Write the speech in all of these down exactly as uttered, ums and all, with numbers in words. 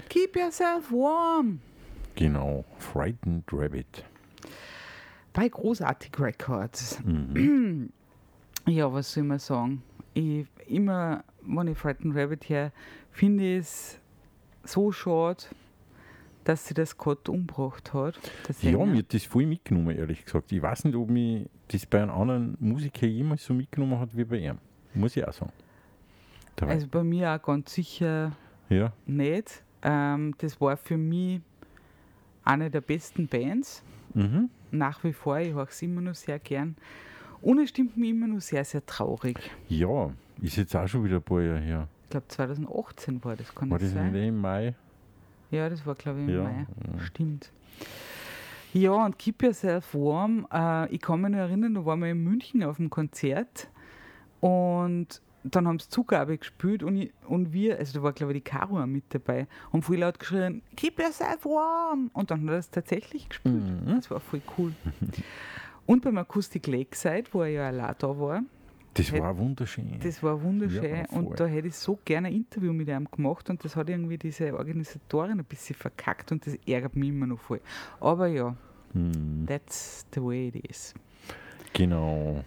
Keep yourself warm. Genau, Frightened Rabbit. Bei Großartig Records. Mhm. Ja, was soll man sagen? Ich, immer, wenn ich Frightened Rabbit her, finde ich es so schade, dass sie das Gott umgebracht hat. der Ja, Sänger. mir hat das voll mitgenommen, ehrlich gesagt. Ich weiß nicht, ob mich das bei einem anderen Musiker jemals so mitgenommen hat wie bei ihm. Muss ich auch sagen. Dabei. Also bei mir auch ganz sicher Ja, nicht. Ähm, das war für mich eine der besten Bands. mhm. Nach wie vor, ich höre es immer noch sehr gern. Und es stimmt mir immer noch sehr, sehr traurig. Ja, ist jetzt auch schon wieder ein paar Jahre her. Ich glaube zwanzig achtzehn war das, kann War das das sein? nicht im Mai? Ja, das war glaube ich im Ja, Mai. ja. Stimmt. Ja, und Keep Yourself Warm. Äh, ich kann mich noch erinnern, da waren wir in München auf dem Konzert und dann haben sie Zugabe gespielt und, ich, und wir, also da war glaube ich die Caro auch mit dabei, haben voll laut geschrien, Keep Yourself Warm. Und dann hat er es tatsächlich gespielt. Mhm. Das war voll cool. Und beim Acoustic Lakeside, wo er ja allein da war, Das Hätt- war wunderschön. das war wunderschön Ja, voll. und da hätte ich so gerne ein Interview mit ihm gemacht und das hat irgendwie diese Organisatorin ein bisschen verkackt und das ärgert mich immer noch voll. Aber ja, Mhm. that's the way it is. Genau.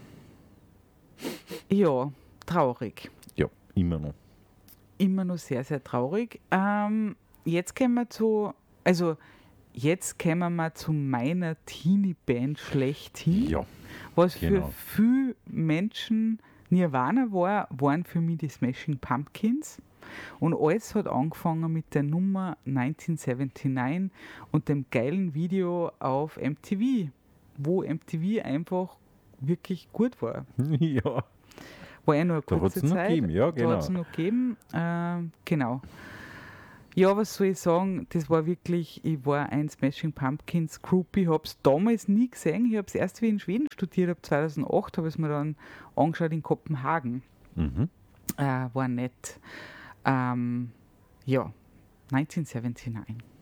Ja, traurig. Ja, immer noch. Immer noch sehr, sehr traurig. Ähm, jetzt kommen wir zu, also jetzt kommen wir zu meiner Teenie-Band schlechthin. Ja, Was genau. für viele Menschen Nirvana war, waren für mich die Smashing Pumpkins. Und alles hat angefangen mit der Nummer neunzehnhundertneunundsiebzig und dem geilen Video auf M T V, wo M T V einfach wirklich gut war. ja. War ja nur eine Da hat's kurze noch Zeit. gegeben, ja, Da genau. hat es noch gegeben. Ähm, genau. Ja, was soll ich sagen? Das war wirklich, ich war ein Smashing Pumpkins Groupie, habe es damals nie gesehen. Ich habe es erst, wie ich in Schweden studiert habe, zweitausendacht, habe ich es mir dann angeschaut in Kopenhagen. Mhm. Äh, war nett. Ähm, ja, neunzehnhundertneunundsiebzig.